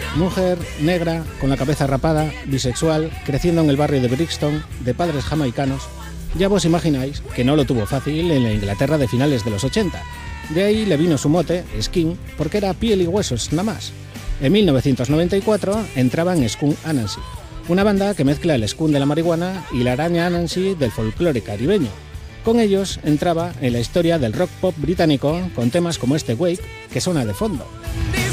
Mujer, negra, con la cabeza rapada, bisexual, creciendo en el barrio de Brixton, de padres jamaicanos. Ya vos imagináis que no lo tuvo fácil en la Inglaterra de finales de los 80. De ahí le vino su mote, Skin, porque era piel y huesos nada más. En 1994 entraba en Skunk Anansi, una banda que mezcla el skunk de la marihuana y la araña Anansi del folclore caribeño. Con ellos entraba en la historia del rock pop británico con temas como este Wake, que suena de fondo.